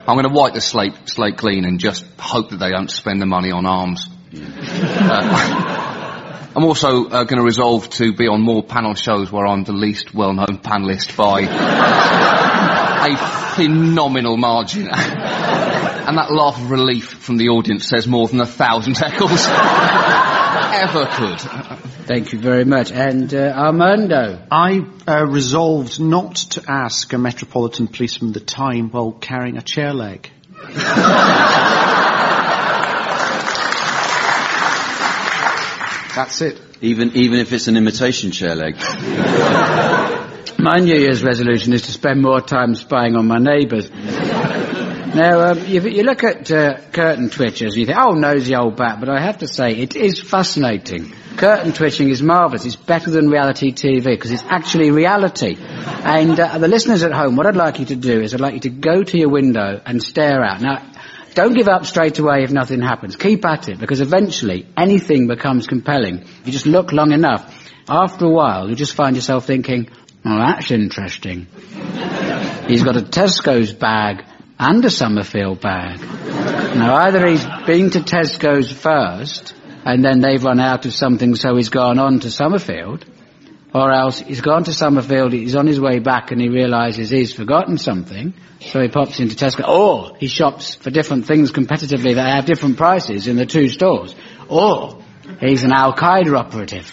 I'm going to wipe the slate clean and just hope that they don't spend the money on arms. I'm also going to resolve to be on more panel shows where I'm the least well-known panellist by a phenomenal margin. And that laugh of relief from the audience says more than 1,000 heckles ever could. Thank you very much. And Armando? I resolved not to ask a Metropolitan Policeman the time while carrying a chair leg. That's it. Even if it's an imitation chair leg. My New Year's resolution is to spend more time spying on my neighbours. Now, you look at curtain twitchers and you think, oh, nosy old bat, but I have to say, it is fascinating. Curtain twitching is marvellous. It's better than reality TV because it's actually reality. And the listeners at home, what I'd like you to do is I'd like you to go to your window and stare out. Now, don't give up straight away if nothing happens. Keep at it, because eventually anything becomes compelling. If you just look long enough, after a while, you just find yourself thinking, oh, that's interesting. He's got a Tesco's bag and a Summerfield bag. Now, either he's been to Tesco's first, and then they've run out of something, so he's gone on to Summerfield, or else he's gone to Summerfield, he's on his way back, and he realises he's forgotten something, so he pops into Tesco, or he shops for different things competitively that have different prices in the two stores, or he's an Al-Qaeda operative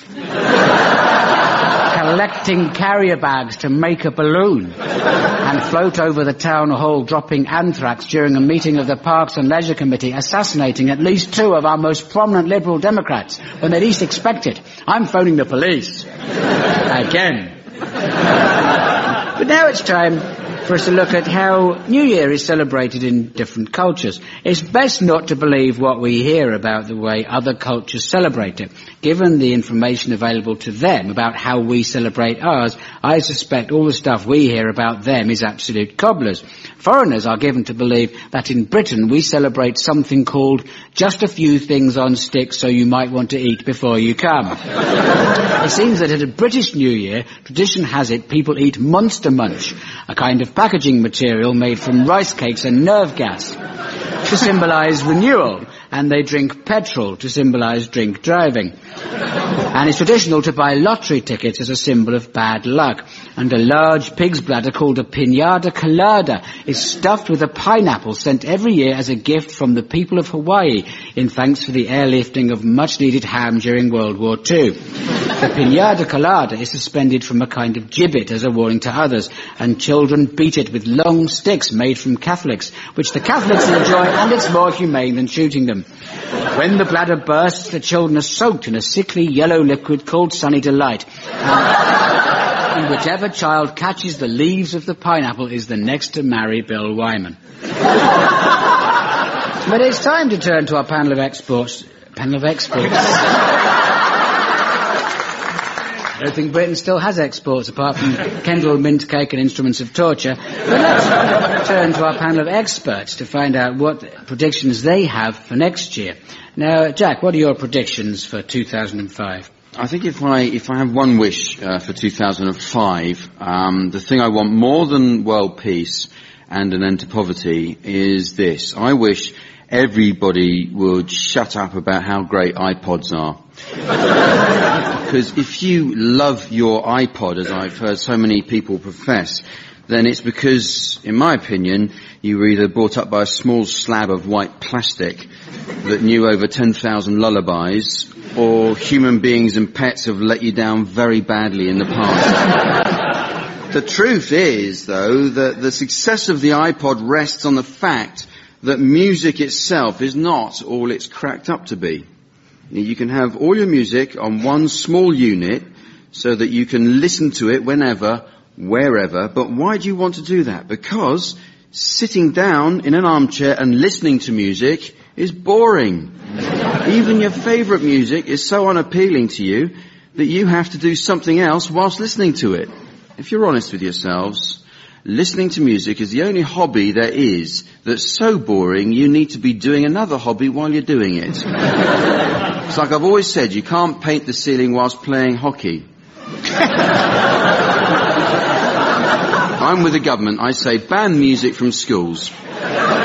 collecting carrier bags to make a balloon and float over the town hall dropping anthrax during a meeting of the Parks and Leisure Committee, assassinating at least 2 of our most prominent Liberal Democrats when they least expect it. I'm phoning the police. Again. But now it's time for us to look at how New Year is celebrated in different cultures. It's best not to believe what we hear about the way other cultures celebrate it. Given the information available to them about how we celebrate ours, I suspect all the stuff we hear about them is absolute cobblers. Foreigners are given to believe that in Britain we celebrate something called just a few things on sticks so you might want to eat before you come. It seems that at a British New Year, tradition has it people eat Monster Munch, a kind of packaging material made from rice cakes and nerve gas, to symbolise renewal, and they drink petrol to symbolise drink driving. And it's traditional to buy lottery tickets as a symbol of bad luck. And a large pig's bladder called a piñata colada is stuffed with a pineapple sent every year as a gift from the people of Hawaii in thanks for the airlifting of much-needed ham during World War II. The piñata colada is suspended from a kind of gibbet as a warning to others, and children beat it with long sticks made from Catholics, which the Catholics enjoy, and it's more humane than shooting them. When the bladder bursts, the children are soaked in a sickly yellow liquid called Sunny Delight. And whichever child catches the leaves of the pineapple is the next to marry Bill Wyman. But it's time to turn to our panel of experts. I don't think Britain still has exports apart from Kendall mint cake and instruments of torture. But let's turn to our panel of experts to find out what predictions they have for next year. Now, Jack, what are your predictions for 2005? I think if I have one wish for 2005, the thing I want more than world peace and an end to poverty is this. I wish everybody would shut up about how great iPods are. Because if you love your iPod, as I've heard so many people profess, then it's because, in my opinion, you were either brought up by a small slab of white plastic that knew over 10,000 lullabies, or human beings and pets have let you down very badly in the past. The truth is, though, that the success of the iPod rests on the fact that music itself is not all it's cracked up to be. You can have all your music on one small unit so that you can listen to it whenever, wherever. But why do you want to do that? Because sitting down in an armchair and listening to music is boring. Even your favourite music is so unappealing to you that you have to do something else whilst listening to it. If you're honest with yourselves, listening to music is the only hobby there is that's so boring you need to be doing another hobby while you're doing it. It's like I've always said, you can't paint the ceiling whilst playing hockey. I'm with the government. I say ban music from schools.